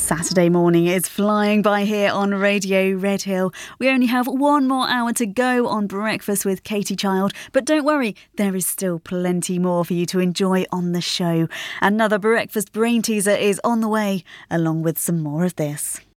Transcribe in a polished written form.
Saturday morning is flying by here on Radio Redhill. We only have one more hour to go on Breakfast with Katie Child, but don't worry, there is still plenty more for you to enjoy on the show. Another breakfast brain teaser is on the way, along with some more of this.